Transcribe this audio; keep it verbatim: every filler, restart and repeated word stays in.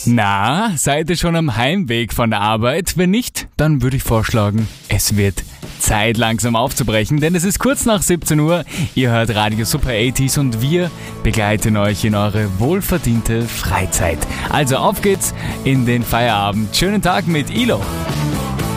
Na, seid ihr schon am Heimweg von der Arbeit? Wenn nicht, dann würde ich vorschlagen, es wird Zeit langsam aufzubrechen, denn es ist kurz nach siebzehn Uhr. Ihr hört Radio Super achtziger und wir begleiten euch in eure wohlverdiente Freizeit. Also auf geht's in den Feierabend. Schönen Tag mit I L O.